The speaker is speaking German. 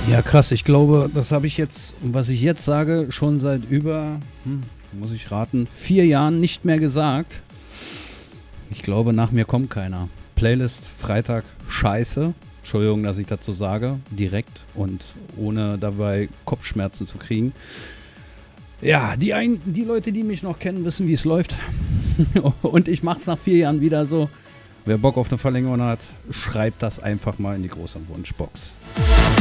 Ja, krass. Ich glaube, das habe ich jetzt, was ich jetzt sage, schon seit über, muss ich raten, 4 Jahren nicht mehr gesagt. Ich glaube, nach mir kommt keiner. Playlist Freitag scheiße. Entschuldigung, dass ich dazu sage. Direkt und ohne dabei Kopfschmerzen zu kriegen. Ja, die Leute, die mich noch kennen, wissen, wie es läuft. Und ich mache es nach 4 Jahren wieder so. Wer Bock auf eine Verlängerung hat, schreibt das einfach mal in die große Wunschbox.